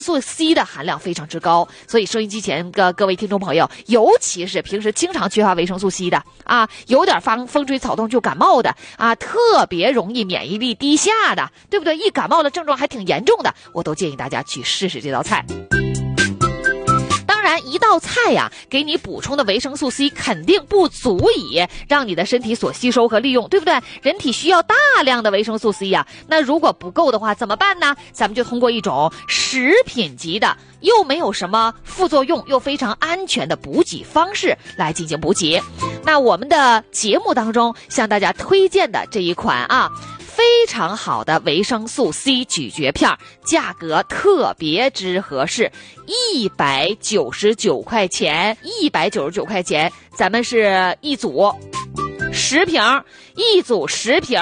素 C 的含量非常之高，所以收音机前的各位听众朋友，尤其是平时经常缺乏维生素 C 的啊，有点风吹草动就感冒的啊，特别容易免疫力低下的，对不对？一感冒的症状还挺严重的，我都建议大家去试试这道菜。当然一道菜呀，给你补充的维生素 C 肯定不足以让你的身体所吸收和利用，对不对？人体需要大量的维生素 C 呀，那如果不够的话怎么办呢？咱们就通过一种食品级的又没有什么副作用又非常安全的补给方式来进行补给。那我们的节目当中向大家推荐的这一款非常好的维生素 C 咀嚼片，价格特别之合适，199块钱，199块钱，咱们是一组10瓶，一组10瓶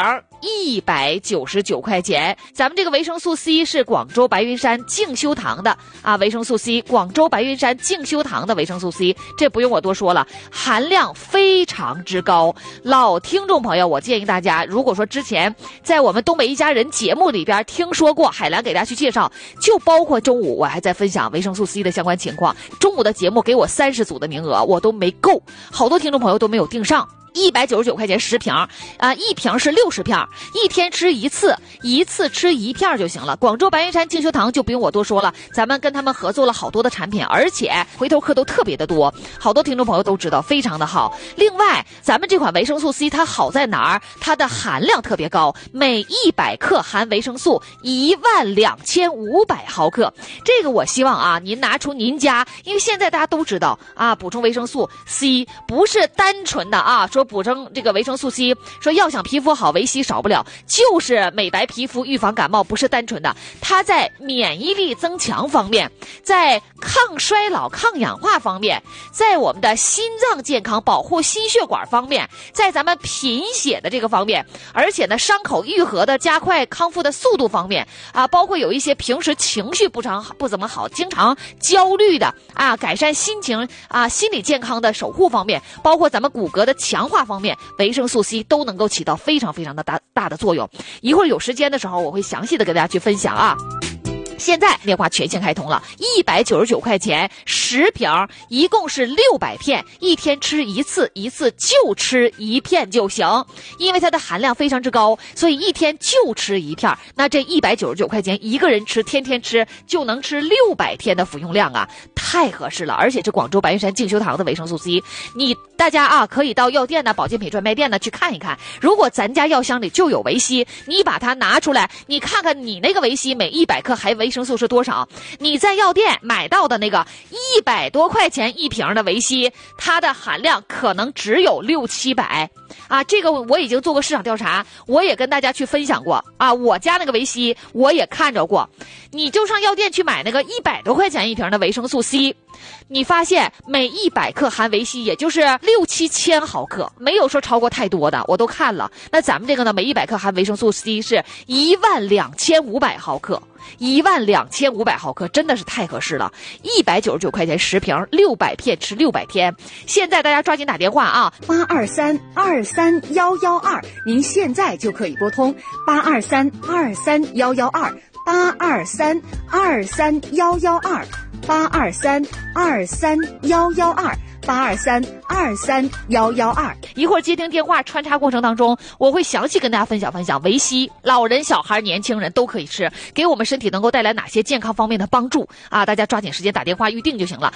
，199块钱。咱们这个维生素 C 是广州白云山静修堂的维生素 C， 广州白云山静修堂的维生素 C， 这不用我多说了，含量非常之高。老听众朋友，我建议大家，如果说之前在我们东北一家人节目里边听说过海兰给大家去介绍，就包括中午我还在分享维生素 C 的相关情况，中午的节目给我30组的名额，我都没够，好多听众朋友都没有订上。199块钱10瓶一瓶是60片，一天吃一次，一次吃1片就行了。广州白云山静修堂就不用我多说了，咱们跟他们合作了好多的产品，而且回头客都特别的多，好多听众朋友都知道，非常的好。另外咱们这款维生素 C 它好在哪儿？它的含量特别高，每100克含维生素12500毫克。这个我希望您拿出您家，因为现在大家都知道补充维生素 C 不是单纯的说补充这个维生素 C， 说要想皮肤好，维 C 少不了，就是美白皮肤，预防感冒，不是单纯的。它在免疫力增强方面，在抗衰老、抗氧化方面，在我们的心脏健康、保护心血管方面，在咱们贫血的这个方面，而且呢，伤口愈合的加快康复的速度方面包括有一些平时情绪不怎么好，经常焦虑的改善心情心理健康的守护方面，包括咱们骨骼的强化方面，维生素 C 都能够起到非常非常的大的作用。一会儿有时间的时候，我会详细的跟大家去分享现在电话全线开通了，199块钱10瓶，一共是600片，一天吃一次，一次就吃1片就行。因为它的含量非常之高，所以一天就吃1片。那这199块钱一个人吃，天天吃就能吃600天的服用量太合适了。而且这广州白云山静修堂的维生素 C， 大家可以到药店保健品专卖店去看一看。如果咱家药箱里就有维 C， 你把它拿出来，你看看你那个维 C 每100克含维生素是多少？你在药店买到的那个100多块钱一瓶的维 C， 它的含量可能只有600-700这个我已经做过市场调查，我也跟大家去分享过我家那个维 C 我也看着过。你就上药店去买那个100多块钱一瓶的维生素 C， 你发现每100克含维 C 也就是6-7千毫克，没有说超过太多的，我都看了。那咱们这个呢，每100克含维生素 C 是12500毫克，12500毫克，真的是太合适了。199块钱10瓶，600片吃600天。现在大家抓紧打电话 823-23112，您现在就可以拨通823-23112，823-23112，823-23112，823-23112。 一会儿接听电话穿插过程当中，我会详细跟大家分享维 C， 老人、小孩、年轻人都可以吃，给我们身体能够带来哪些健康方面的帮助大家抓紧时间打电话预定就行了。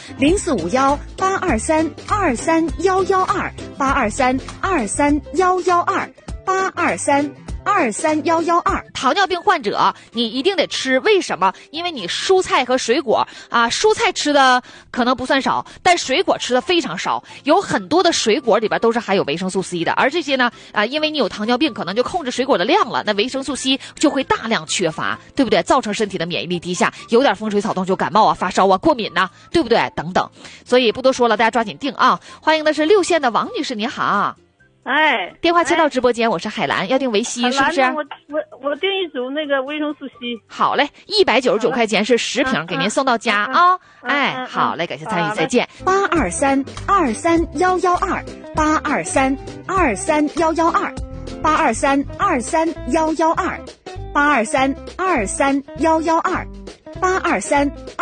0451823-23112，823-23112，823-23112。 糖尿病患者你一定得吃，为什么？因为你蔬菜和水果蔬菜吃的可能不算少，但水果吃的非常少，有很多的水果里边都是含有维生素 C 的，而这些呢因为你有糖尿病，可能就控制水果的量了，那维生素 C 就会大量缺乏，对不对？造成身体的免疫力低下，有点风吹草动就感冒发烧过敏对不对？等等。所以不多说了，大家抓紧定欢迎的是6线的王女士，你好。电话接到直播间，我是海兰，要订维 C 是不是？ 我订一组那个维生素 C。 好嘞，199块钱是10瓶，给您送到家好嘞，感谢参与，再见。 823-23112，823-23112，823-23112，823-23112。 823